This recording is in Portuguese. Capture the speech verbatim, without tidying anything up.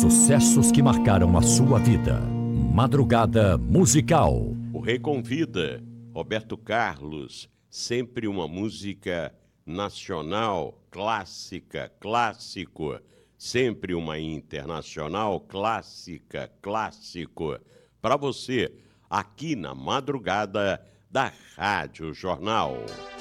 sucessos que marcaram a sua vida. Madrugada Musical. O Rei Convida, Roberto Carlos, sempre uma música nacional, clássica, clássico. Sempre uma internacional, clássica, clássico. Para você, aqui na madrugada da Rádio Jornal.